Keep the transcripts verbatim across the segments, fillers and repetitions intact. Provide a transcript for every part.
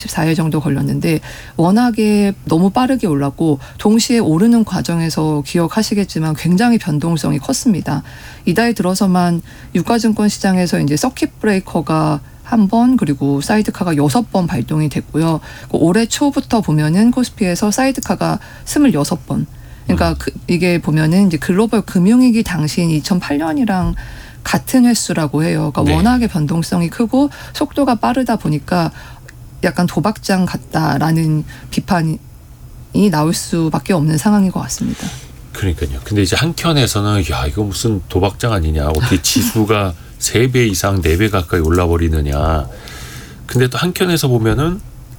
십사 일 정도 걸렸는데 워낙에 너무 빠르게 올랐고 동시에 오르는 과정에서 기억하시겠지만 굉장히 변동성이 컸습니다. 이달 들어서만 유가증권 시장에서 이제 서킷 브레이커가 한 번 그리고 사이드카가 여섯 번 발동이 됐고요. 올해 초부터 보면은 코스피에서 사이드카가 스물여섯 번. 그러니까 그 이게 보면은 이제 글로벌 금융위기 당시인 이천팔 년이랑 같은 횟수라고 해요. 그러니까 네. 워낙에 변동성이 크고 속도가 빠르다 보니까 약간 도박장 같다라는 비판이 나올 수밖에 없는 상황인 것 같습니다. 그러니까요. 근데 이제 한켠에서는 야 이거 무슨 도박장 아니냐. 어떻게 지수가 세 배 이상 네 배 가까이 올라버리느냐. 근데 또 한켠에서 보면은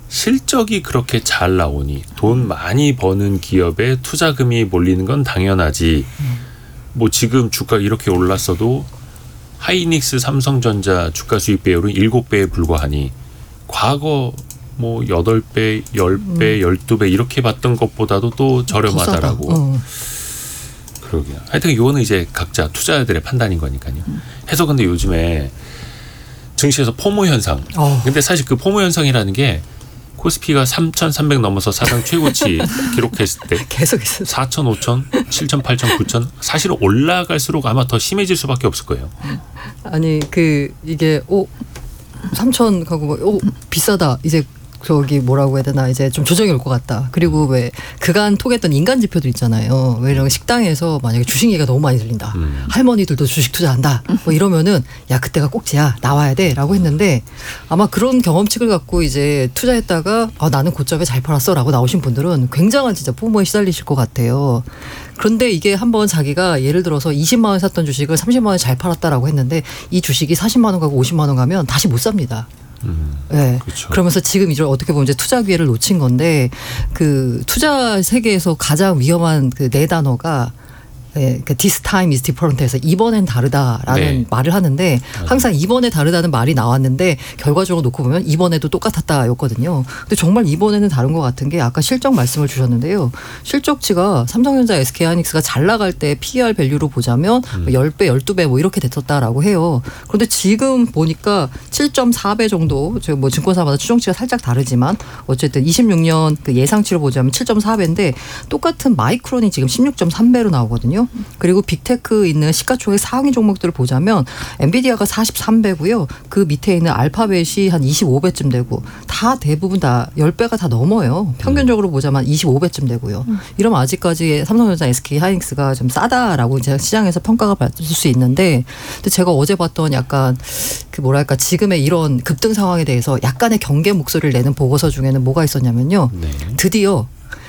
실적이 그렇게 잘 나오니 돈 많이 버는 기업에 투자금이 몰리는 건 당연하지. 뭐 지금 주가 이렇게 올랐어도 하이닉스 삼성전자 주가 수익 비율은 일곱 배에 불과하니 과거 뭐 여덟 배, 열 배, 열두 배 이렇게 봤던 것보다도 또 저렴하다라고. 어. 그러게요. 하여튼 이거는 이제 각자 투자자들의 판단인 거니까요. 해서 근데 요즘에 증시에서 포모 현상. 어. 근데 사실 그 포모 현상이라는 게 코스피가 삼천삼백 넘어서 사상 최고치 기록했을 때 계속 있어요. 사천, 오천, 칠천, 팔천, 구천 사실은 올라갈수록 아마 더 심해질 수밖에 없을 거예요. 아니 그 이게 오 삼천 가고 뭐, 오 비싸다 이제 저기 뭐라고 해야 되나 이제 좀 조정이 올 것 같다. 그리고 왜 그간 통했던 인간 지표들 있잖아요. 왜 이런 식당에서 만약에 주식 얘기가 너무 많이 들린다. 음. 할머니들도 주식 투자한다. 뭐 이러면은 야 그때가 꼭지야 나와야 돼라고 했는데 아마 그런 경험칙을 갖고 이제 투자했다가 아, 나는 고점에 잘 팔았어라고 나오신 분들은 굉장한 진짜 포모에 시달리실 것 같아요. 그런데 이게 한번 자기가 예를 들어서 이십만 원 샀던 주식을 삼십만 원에 잘 팔았다라고 했는데 이 주식이 사십만 원 가고 오십만 원 가면 다시 못 삽니다. 음, 네. 그렇죠. 그러면서 지금 이제 어떻게 보면 이제 투자 기회를 놓친 건데 그 투자 세계에서 가장 위험한 그 네 단어가 네, 그 this time is different에서 이번엔 다르다라는 네. 말을 하는데 항상 이번에 다르다는 말이 나왔는데 결과적으로 놓고 보면 이번에도 똑같았다였거든요. 근데 정말 이번에는 다른 것 같은 게 아까 실적 말씀을 주셨는데요. 실적치가 삼성전자, 에스케이하이닉스가 잘 나갈 때 피이알 밸류로 보자면 음. 십 배, 십이 배 뭐 이렇게 됐었다라고 해요. 그런데 지금 보니까 칠 점 사 배 정도 저 뭐 증권사마다 추정치가 살짝 다르지만 어쨌든 이십육 년 그 예상치로 보자면 칠 점 사 배인데 똑같은 마이크론이 지금 십육 점 삼 배로 나오거든요. 그리고 빅테크 있는 시가총액 상위 종목들을 보자면 엔비디아가 사십삼 배고요. 그 밑에 있는 알파벳이 한 이십오 배쯤 되고 다 대부분 다 십 배가 다 넘어요. 평균적으로 보자면 이십오 배쯤 되고요. 음. 이러면 아직까지 삼성전자, 에스케이하이닉스가 좀 싸다라고 이제 시장에서 평가가 받을 수 있는데 근데 제가 어제 봤던 약간 그 뭐랄까 지금의 이런 급등 상황에 대해서 약간의 경계 목소리를 내는 보고서 중에는 뭐가 있었냐면요. 네. 드디어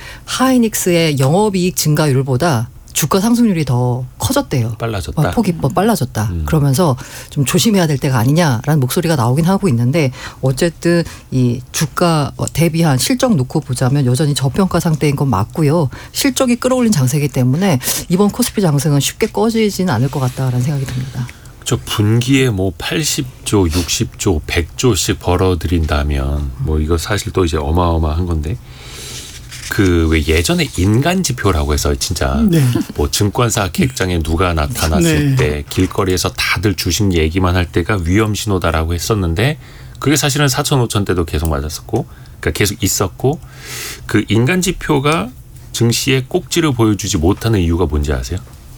하이닉스의 영업이익 증가율보다 주가 상승률이 더 커졌대요. 빨라졌다. 폭이 뭐 빨라졌다. 음. 그러면서 좀 조심해야 될 때가 아니냐라는 목소리가 나오긴 하고 있는데 어쨌든 이 주가 대비한 실적 놓고 보자면 여전히 저평가 상태인 건 맞고요. 실적이 끌어올린 장세이기 때문에 이번 코스피 장세는 쉽게 꺼지지는 않을 것 같다라는 생각이 듭니다. 저 분기에 뭐 팔십 조, 육십 조, 백 조씩 벌어들인다면 뭐 이거 사실 또 이제 어마어마한 건데 그 왜 예전에 인간 지표라고 해서 진짜 네. 뭐 증권사 객장에 누가 나타났을 네. 때 길거리에서 다들 주식 얘기만 할 때가 위험 신호다라고 했었는데 그게 사실은 사천, 오천 때도 계속 맞았었고 그러니까 계속 있었고 그 인간 지표가 증시에 꼭지를 보여주지 못하는 이유가 뭔지 아세요?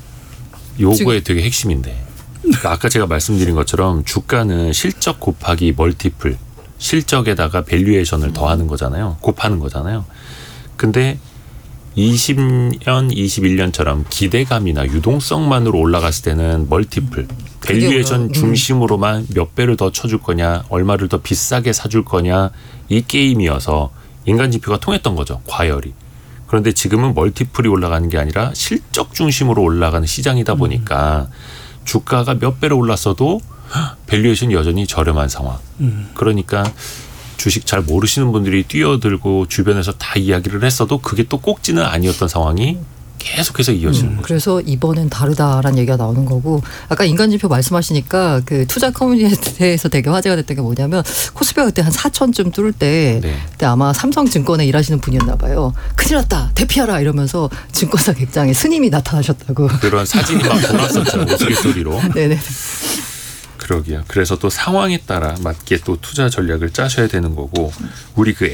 요거에 되게 핵심인데 그러니까 아까 제가 말씀드린 것처럼 주가는 실적 곱하기 멀티플 실적에다가 밸류에이션을 더하는 거잖아요. 곱하는 거잖아요. 근데 이십 년, 이십일 년처럼 기대감이나 유동성만으로 올라갔을 때는 멀티플, 밸류에이션 중심으로만 몇 배를 더 쳐줄 거냐, 얼마를 더 비싸게 사줄 거냐 이 게임이어서 인간 지표가 통했던 거죠. 과열이. 그런데 지금은 멀티플이 올라가는 게 아니라 실적 중심으로 올라가는 시장이다 보니까 주가가 몇 배로 올랐어도 밸류에이션이 여전히 저렴한 상황. 그러니까 주식 잘 모르시는 분들이 뛰어들고 주변에서 다 이야기를 했어도 그게 또 꼭지는 아니었던 상황이 계속해서 이어지는 음, 거죠. 그래서 이번엔 다르다라는 얘기가 나오는 거고 아까 인간지표 말씀하시니까 그 투자 커뮤니티에서 되게 화제가 됐던 게 뭐냐면 코스피가 그때 한 사천쯤 뚫을 때 네. 그때 아마 삼성증권에 일하시는 분이었나 봐요. 큰일 났다 대피하라 이러면서 증권사 객장에 스님이 나타나셨다고. 그런 사진이 막 돌았었죠. 우스갯소리로. 네네. 그러게요. 그래서 또 상황에 따라 맞게 또 투자 전략을 짜셔야 되는 거고 우리 그